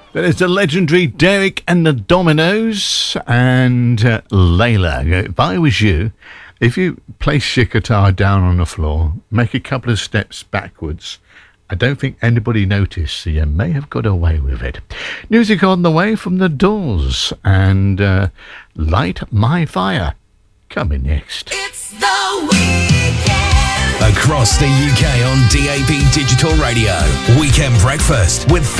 There's the legendary Derek and the Dominoes and Layla. If I was you, if you place your guitar down on the floor, make a couple of steps backwards, I don't think anybody noticed, so you may have got away with it. Music on the way from The Doors and Light My Fire coming next. It's the weekend. Across the UK on DAB Digital Radio. Weekend Breakfast with